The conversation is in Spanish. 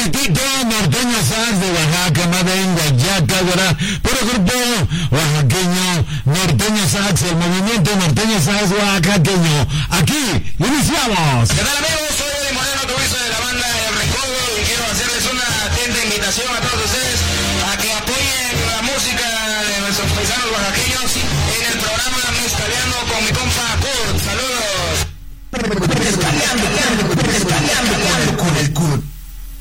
Directito Norteño Sax de Oaxaca, Madén, Guayaca, Guará, por el grupo oaxaqueño Norteño Sax, el movimiento Norteño Sax oaxaqueño. Aquí iniciamos. ¿Qué tal, amigos? Soy Eddie Moreno, tuviso de la banda El Recodo, y quiero hacerles una atenta invitación a todos ustedes a que apoyen la música de nuestros paisanos oaxaqueños en el programa Mezcaleando con mi compa Kurt. Saludos. Mezcaleando con el Kurt.